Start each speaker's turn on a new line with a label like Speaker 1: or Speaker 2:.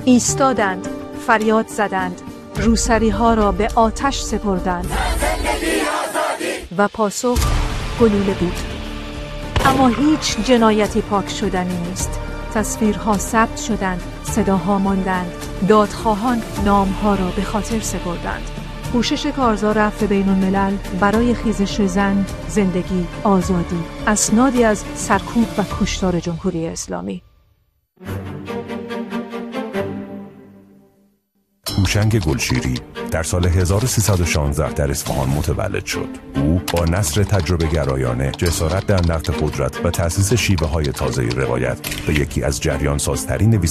Speaker 1: ایستادند، فریاد زدند، روسری‌ها را به آتش سپردند و پاسخ گلوله بود. اما هیچ جنایتی پاک شدنی نیست. تصویرها ثبت شدند، صداها ماندند، دادخواهان نامها را به خاطر سپردند. کوشش کارزار عفو بین الملل برای خیزش زن، زندگی، آزادی، اسنادی از سرکوب و کشتار جمهوری اسلامی.
Speaker 2: هوشنگ گلشیری در سال 1316 در اصفهان متولد شد. او با نثر تجربه گرایانه، جسارت در نقد قدرت و تأسیس شیوه‌های تازه روایت به یکی از جریان سازترین